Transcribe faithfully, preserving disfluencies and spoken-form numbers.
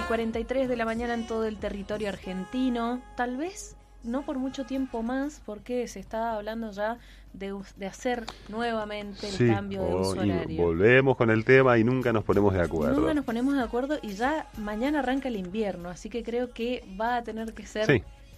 cuarenta y tres de la mañana en todo el territorio argentino. Tal vez no por mucho tiempo más, porque se está hablando ya de, de hacer nuevamente el sí, cambio de uso horario. Volvemos con el tema y nunca nos ponemos de acuerdo. Nunca nos ponemos de acuerdo y ya mañana arranca el invierno, así que creo que va a tener que ser... Sí.